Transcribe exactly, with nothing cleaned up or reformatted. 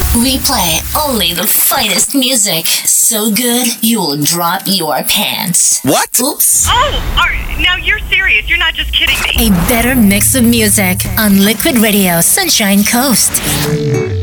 We play only the finest music. So good, you will drop your pants. What? Oops. Oh, are, now you're serious. You're not just kidding me. A better mix of music on Liquid Radio Sunshine Coast.